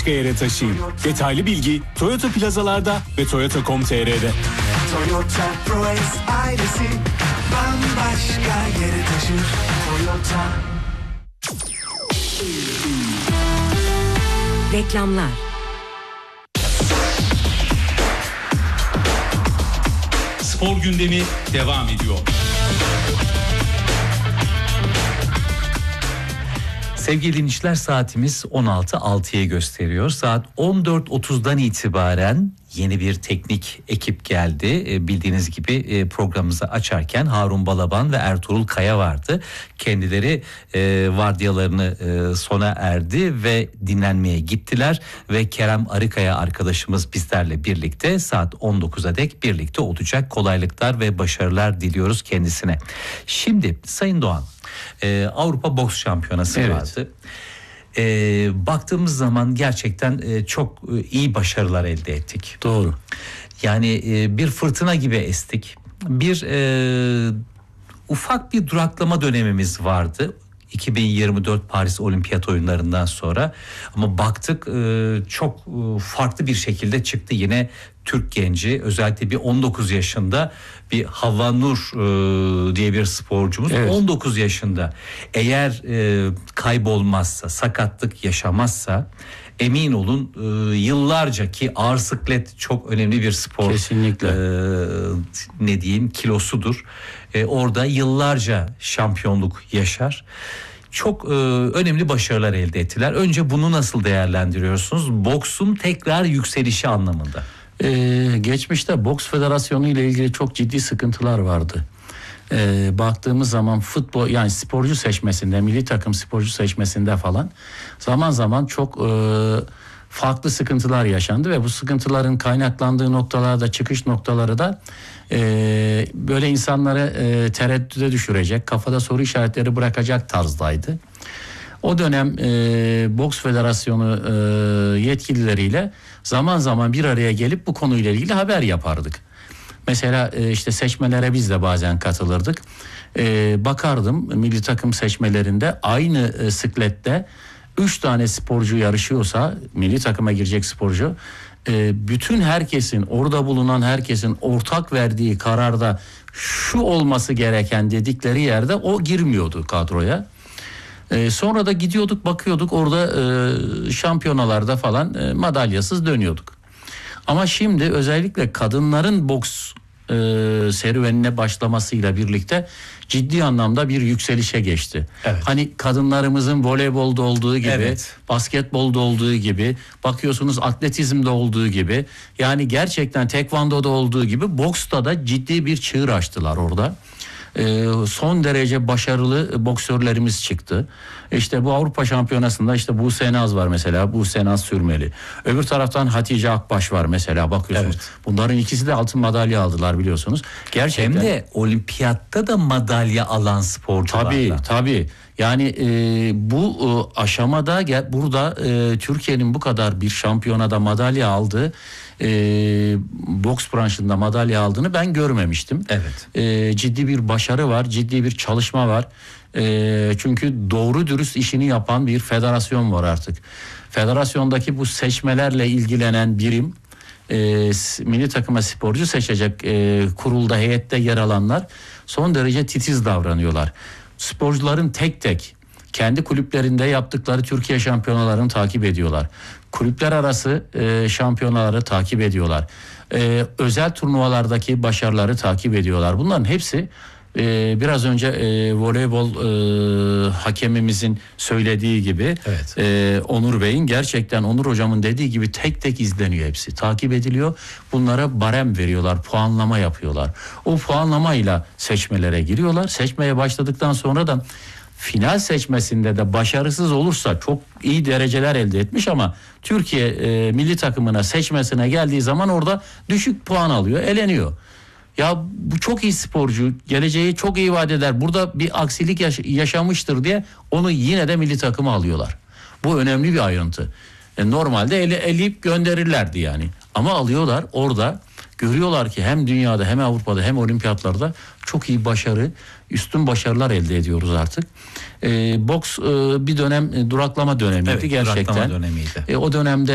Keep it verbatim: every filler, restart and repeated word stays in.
bambaşka yere taşıyın. Detaylı bilgi Toyota plazalarda ve toyota nokta com nokta t r'de. Toyota Proace ailesi bambaşka yere taşır. Toyota. Reklamlar. Spor gündemi devam ediyor. Sevgili dinleyiciler, saatimiz on altı altıya gösteriyor. Saat on dört otuzdan itibaren yeni bir teknik ekip geldi. E, bildiğiniz gibi e, programımızı açarken Harun Balaban ve Ertuğrul Kaya vardı. Kendileri e, vardiyalarını e, sona erdi ve dinlenmeye gittiler. Ve Kerem Arıkaya arkadaşımız bizlerle birlikte saat on dokuza dek birlikte olacak. Kolaylıklar ve başarılar diliyoruz kendisine. Şimdi Sayın Doğan, e, Avrupa Boks Şampiyonası evet. vardı. E, baktığımız zaman gerçekten e, çok e, iyi başarılar elde ettik. Doğru. Yani e, bir fırtına gibi estik. Bir e, ufak bir duraklama dönemimiz vardı. iki bin yirmi dört Paris Olimpiyat Oyunlarından sonra, ama baktık e, çok e, farklı bir şekilde çıktı yine Türk genci, özellikle bir on dokuz yaşında bir Havva Nur e, diye bir sporcumuz, evet. on dokuz yaşında eğer e, kaybolmazsa, sakatlık yaşamazsa emin olun e, yıllarca, ki ağır siklet çok önemli bir spor. Kesinlikle. E, ne diyeyim, kilosudur. E, orada yıllarca şampiyonluk yaşar. Çok e, önemli başarılar elde ettiler. Önce bunu nasıl değerlendiriyorsunuz? Boksun tekrar yükselişi anlamında. Ee, geçmişte Boks Federasyonu ile ilgili çok ciddi sıkıntılar vardı. Ee, baktığımız zaman futbol, yani sporcu seçmesinde, milli takım sporcu seçmesinde falan zaman zaman çok e, farklı sıkıntılar yaşandı ve bu sıkıntıların kaynaklandığı noktalarda, çıkış noktaları da e, böyle insanları e, tereddüte düşürecek, kafada soru işaretleri bırakacak tarzdaydı. O dönem e, Boks Federasyonu e, yetkilileriyle zaman zaman bir araya gelip bu konuyla ilgili haber yapardık. Mesela e, işte seçmelere biz de bazen katılırdık. E, bakardım milli takım seçmelerinde aynı e, siklette üç tane sporcu yarışıyorsa, milli takıma girecek sporcu, e, bütün herkesin, orada bulunan herkesin ortak verdiği kararda şu olması gereken dedikleri yerde o girmiyordu kadroya. Ee, sonra da gidiyorduk, bakıyorduk orada e, şampiyonalarda falan e, madalyasız dönüyorduk. Ama şimdi özellikle kadınların boks e, serüvenine başlamasıyla birlikte ciddi anlamda bir yükselişe geçti. Evet. Hani kadınlarımızın voleybolda olduğu gibi, evet. basketbolda olduğu gibi, bakıyorsunuz atletizmde olduğu gibi, yani gerçekten tekvandoda olduğu gibi boksta da ciddi bir çığır açtılar orada. Ee, son derece başarılı boksörlerimiz çıktı. İşte bu Avrupa Şampiyonası'nda işte Buse Naz var mesela, Buse Naz Sürmeli. Öbür taraftan Hatice Akbaş var mesela, bakıyorsunuz. Evet. Bunların ikisi de altın madalya aldılar biliyorsunuz. Gerçekten. Hem de olimpiyatta da madalya alan sporcularla. Tabii tabii. Yani e, bu e, aşamada gel, burada e, Türkiye'nin bu kadar bir şampiyonada madalya aldığı, e, boks branşında madalya aldığını ben görmemiştim. Evet. E, ciddi bir başarı var, ciddi bir çalışma var. E, çünkü doğru dürüst işini yapan bir federasyon var artık. Federasyondaki bu seçmelerle ilgilenen birim, e, milli takıma sporcu seçecek e, kurulda, heyette yer alanlar son derece titiz davranıyorlar. Sporcuların tek tek kendi kulüplerinde yaptıkları Türkiye şampiyonalarını takip ediyorlar. Kulüpler arası e, şampiyonaları takip ediyorlar. E, özel turnuvalardaki başarıları takip ediyorlar. Bunların hepsi e, biraz önce e, voleybol e, hakemimizin söylediği gibi, evet. e, Onur Bey'in, gerçekten Onur hocamın dediği gibi tek tek izleniyor hepsi. Takip ediliyor. Bunlara barem veriyorlar, puanlama yapıyorlar. O puanlamayla seçmelere giriyorlar. Seçmeye başladıktan sonra da final seçmesinde de başarısız olursa çok iyi dereceler elde etmiş, ama Türkiye e, milli takımına seçmesine geldiği zaman orada düşük puan alıyor, eleniyor. Ya bu çok iyi sporcu, geleceği çok iyi vaat eder, burada bir aksilik yaş- yaşamıştır diye onu yine de milli takıma alıyorlar. Bu önemli bir ayrıntı. E, normalde ele, eleyip gönderirlerdi yani. Ama alıyorlar, orada görüyorlar ki hem dünyada hem Avrupa'da hem olimpiyatlarda çok iyi başarı, üstün başarılar elde ediyoruz artık. E, boks e, bir dönem e, duraklama dönemiydi, evet, gerçekten. Duraklama dönemiydi. E, o dönemde